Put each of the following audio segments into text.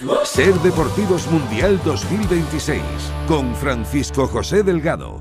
Ser Deportivos Mundial 2026 con Francisco José Delgado.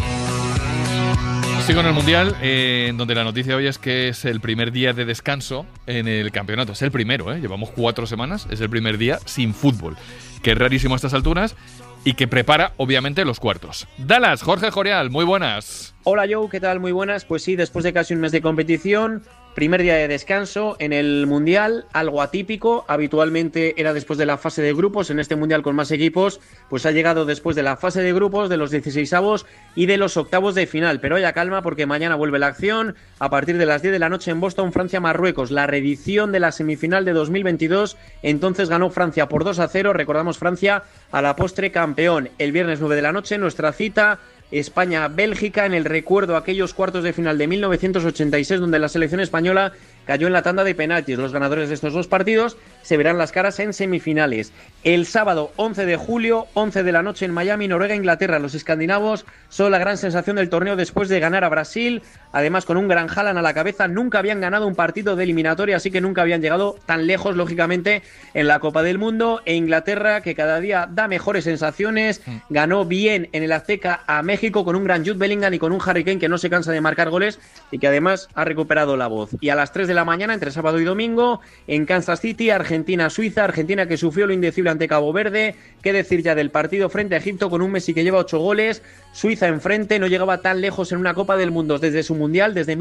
Sigo en el Mundial, donde la noticia hoy es que es el primer día de descanso en el campeonato. Es el primero, llevamos 4 semanas, es el primer día sin fútbol, que es rarísimo a estas alturas y que prepara, obviamente, los cuartos. Dallas, Jorge Jorial, muy buenas. Hola Joe, ¿qué tal? Muy buenas. Pues sí, después de casi un mes de competición, primer día de descanso en el Mundial, algo atípico. Habitualmente era después de la fase de grupos. En este Mundial con más equipos, pues ha llegado después de la fase de grupos, de los 16avos y de los octavos de final. Pero ya calma, porque mañana vuelve la acción a partir de las 10 de la noche en Boston, Francia-Marruecos. La reedición de la semifinal de 2022. Entonces ganó Francia por 2-0. Recordamos, Francia a la postre campeón. El viernes 9 de la noche, nuestra cita España-Bélgica, en el recuerdo a aquellos cuartos de final de 1986, donde la selección española cayó en la tanda de penaltis. Los ganadores de estos 2 partidos se verán las caras en semifinales. El sábado 11 de julio, 11 de la noche en Miami, Noruega-Inglaterra. Los escandinavos son la gran sensación del torneo después de ganar a Brasil, además con un gran Haaland a la cabeza. Nunca habían ganado un partido de eliminatoria, así que nunca habían llegado tan lejos, lógicamente, en la Copa del Mundo. E Inglaterra, que cada día da mejores sensaciones, ganó bien en el Azteca a México con un gran Jude Bellingham y con un Harry Kane que no se cansa de marcar goles y que además ha recuperado la voz. Y a las 3 de la mañana, entre sábado y domingo, en Kansas City, Argentina-Suiza. Argentina que sufrió lo indecible ante Cabo Verde. Qué decir ya del partido frente a Egipto con un Messi que lleva 8 goles. Suiza enfrente, no llegaba tan lejos en una Copa del Mundo desde su Mundial, desde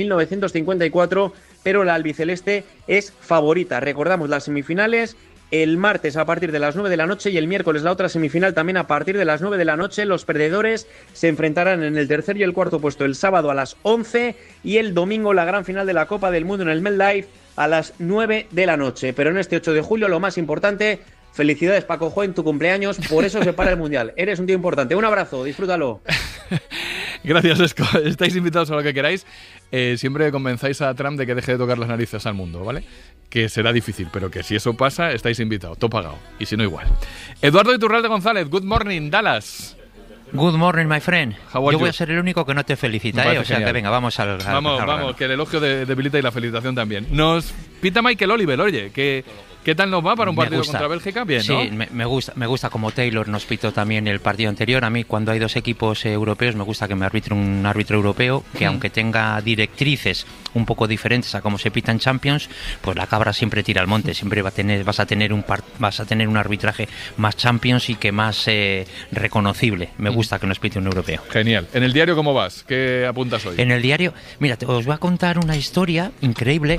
1954, pero la albiceleste es favorita. Recordamos las semifinales el martes a partir de las 9 de la noche y el miércoles la otra semifinal también a partir de las 9 de la noche. Los perdedores se enfrentarán en el tercer y el cuarto puesto el sábado a las 11 y el domingo la gran final de la Copa del Mundo en el MetLife a las 9 de la noche. Pero en este 8 de julio lo más importante, felicidades Paco Jo en tu cumpleaños, por eso se para el Mundial. Eres un tío importante. Un abrazo, disfrútalo. Gracias, Esco. Estáis invitados a lo que queráis. Siempre convenzáis a Trump de que deje de tocar las narices al mundo, ¿vale? Que será difícil, pero que si eso pasa, estáis invitados, todo pagado. Y si no, igual. Eduardo Iturralde González, good morning, Dallas. Good morning, my friend. Yo voy a ser el único que no te felicita, O sea que venga, vamos al Vamos, que el elogio debilita y la felicitación también. Nos pita Michael Oliver, oye, ¿qué tal nos va para un partido contra Bélgica? Bien, ¿no? Sí, me gusta como Taylor nos pitó también el partido anterior. A mí, cuando hay 2 equipos europeos, me gusta que me arbitre un árbitro europeo que aunque tenga directrices un poco diferentes a cómo se pita en Champions, pues la cabra siempre tira al monte. Siempre vas a tener un arbitraje más Champions y que más reconocible. Me gusta que nos pite un europeo. Genial. ¿En el diario cómo vas? ¿Qué apuntas hoy? En el diario, mira, os voy a contar una historia increíble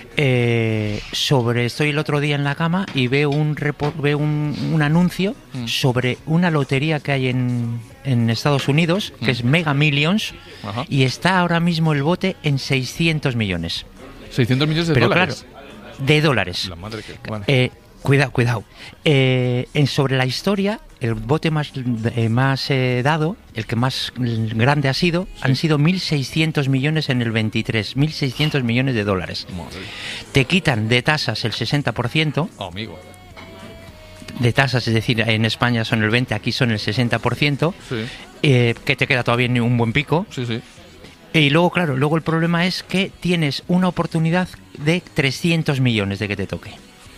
estoy el otro día en la cama y veo un anuncio sobre una lotería que hay en Estados Unidos, que es Mega Millions. Ajá. Y está ahora mismo el bote en 600 millones. ¿600 millones de dólares? Claro, de dólares. La madre que... Bueno. Cuidado. Sobre la historia, el bote más dado, el que más grande ha sido, sí, han sido 1.600 millones en el 23, 1.600 millones de dólares. Madre. Te quitan de tasas el 60%. Oh, amigo. De tasas, es decir, en España son el 20%, aquí son el 60%. Sí. Que te queda todavía un buen pico. Sí, sí. Y luego, claro, el problema es que tienes una oportunidad de 300 millones de que te toque.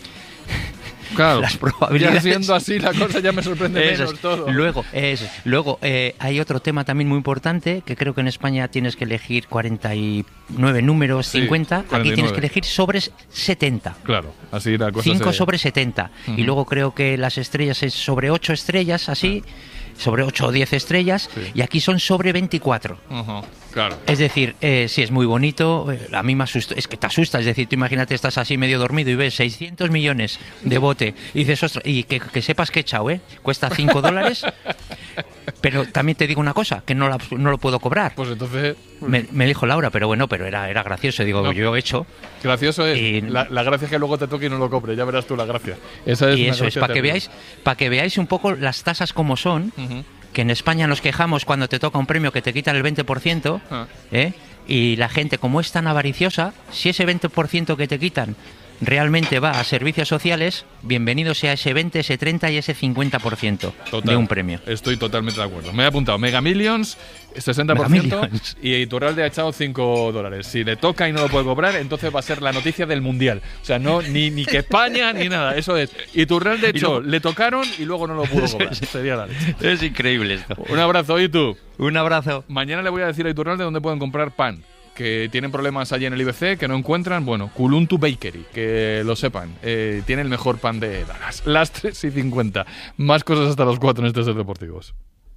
Claro, las probabilidades. Ya siendo así la cosa ya me sorprende menos todo. Luego hay otro tema también muy importante, que creo que en España tienes que elegir 49 números, sí, 50, 49. Aquí tienes que elegir sobre 70. Claro, así la cosa 5 sobre 70. Y luego creo que las estrellas es sobre 8 estrellas, así, sobre 8 o 10 estrellas, sí, y aquí son sobre 24. Claro. Es decir, sí, es muy bonito, a mí me asusta, es que te asusta, es decir, tú imagínate, estás así medio dormido y ves 600 millones de bote y dices, ostras, y que sepas que he echado, cuesta $5, pero también te digo una cosa, que no lo puedo cobrar. Pues entonces... Me dijo Laura, pero era gracioso, digo, no, yo he hecho. Gracioso es, y la gracia es que luego te toque y no lo cobre, ya verás tú la gracia. Esa es, y eso es, para que veáis un poco las tasas como son, que en España nos quejamos cuando te toca un premio que te quitan el 20%, y la gente, como es tan avariciosa, si ese 20% que te quitan realmente va a servicios sociales, bienvenido sea ese 20, ese 30 y ese 50% de un premio. Estoy totalmente de acuerdo. Me he apuntado Mega Millions, 60%, Mega Millions. Y Iturralde ha echado $5. Si le toca y no lo puede cobrar, entonces va a ser la noticia del Mundial. O sea, no ni que España ni nada. Eso es. Iturralde echó, le tocaron y luego no lo pudo cobrar. Sería la leche. Es increíble esto. Un abrazo, Itu. Un abrazo. Mañana le voy a decir a Iturralde dónde pueden comprar pan. Que tienen problemas allí en el IBC, que no encuentran. Bueno, Kuluntu Bakery, que lo sepan. Tiene el mejor pan de Dallas. Las 3:50. Más cosas hasta los 4 en estos Ser Deportivos.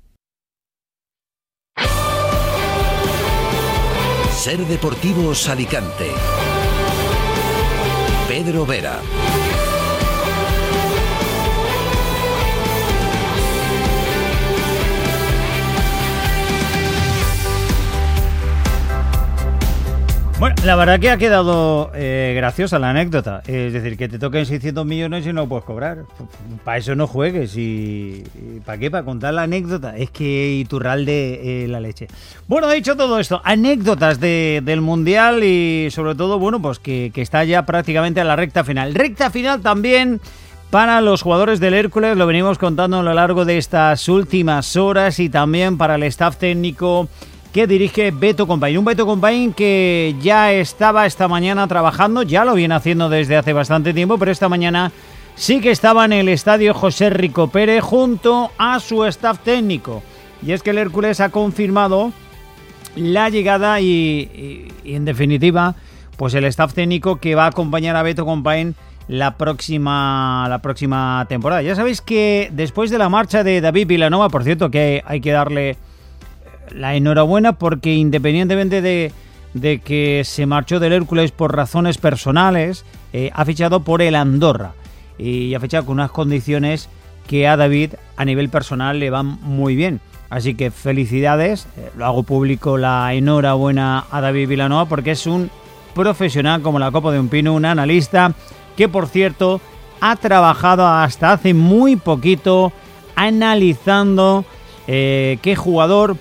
Ser Deportivos Alicante. Pedro Vera. Bueno, la verdad que ha quedado graciosa la anécdota. Es decir, que te toquen 600 millones y no puedes cobrar. Para eso no juegues. ¿Y para qué? Para contar la anécdota. Es que Iturralde la leche. Bueno, dicho todo esto, anécdotas del Mundial y sobre todo, bueno, pues que está ya prácticamente a la recta final. Recta final también para los jugadores del Hércules. Lo venimos contando a lo largo de estas últimas horas y también para el staff técnico que dirige Beto Compain. Un Beto Compain que ya estaba esta mañana trabajando, ya lo viene haciendo desde hace bastante tiempo, pero esta mañana sí que estaba en el estadio José Rico Pérez junto a su staff técnico. Y es que el Hércules ha confirmado la llegada y en definitiva, pues el staff técnico que va a acompañar a Beto Compain la próxima temporada. Ya sabéis que después de la marcha de David Vilanova, por cierto, que hay que darle la enhorabuena porque independientemente de que se marchó del Hércules por razones personales, ha fichado por el Andorra y ha fichado con unas condiciones que a David a nivel personal le van muy bien. Así que felicidades, lo hago público la enhorabuena a David Vilanova porque es un profesional como la copa de un pino, un analista que por cierto ha trabajado hasta hace muy poquito analizando qué jugador,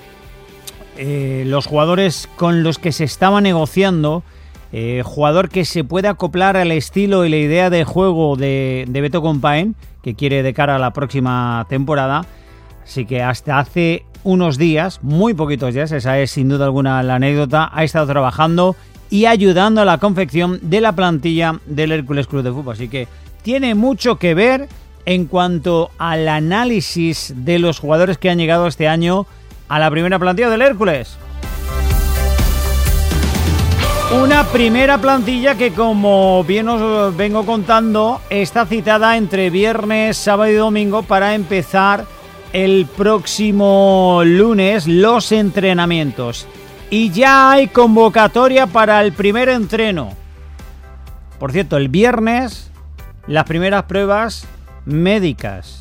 los jugadores con los que se estaba negociando, jugador que se puede acoplar al estilo y la idea de juego de Beto Compain, que quiere de cara a la próxima temporada. Así que hasta hace unos días, muy poquitos días, esa es sin duda alguna la anécdota, ha estado trabajando y ayudando a la confección de la plantilla del Hércules Club de Fútbol. Así que tiene mucho que ver en cuanto al análisis de los jugadores que han llegado este año a la primera plantilla del Hércules. Una primera plantilla que, como bien os vengo contando, está citada entre viernes, sábado y domingo para empezar el próximo lunes los entrenamientos. Y ya hay convocatoria para el primer entreno. Por cierto, el viernes las primeras pruebas médicas.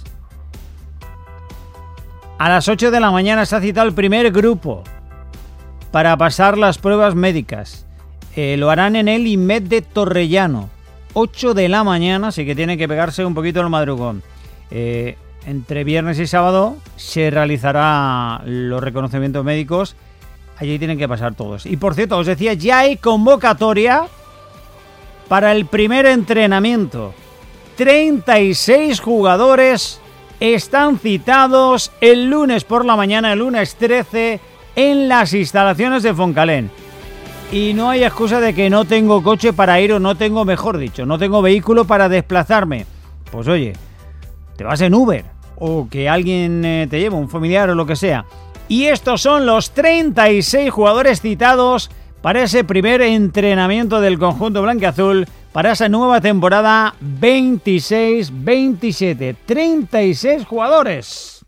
A las 8 de la mañana se ha citado el primer grupo para pasar las pruebas médicas. Lo harán en el IMED de Torrellano. 8 de la mañana, así que tienen que pegarse un poquito el madrugón. Entre viernes y sábado se realizará los reconocimientos médicos. Allí tienen que pasar todos. Y por cierto, os decía, ya hay convocatoria para el primer entrenamiento. 36 jugadores están citados el lunes por la mañana, el lunes 13, en las instalaciones de Foncalén. Y no hay excusa de que no tengo coche para ir o no tengo, mejor dicho, no tengo vehículo para desplazarme. Pues oye, te vas en Uber o que alguien te lleve, un familiar o lo que sea. Y estos son los 36 jugadores citados para ese primer entrenamiento del conjunto blanquiazul para esa nueva temporada 26-27. 36 jugadores.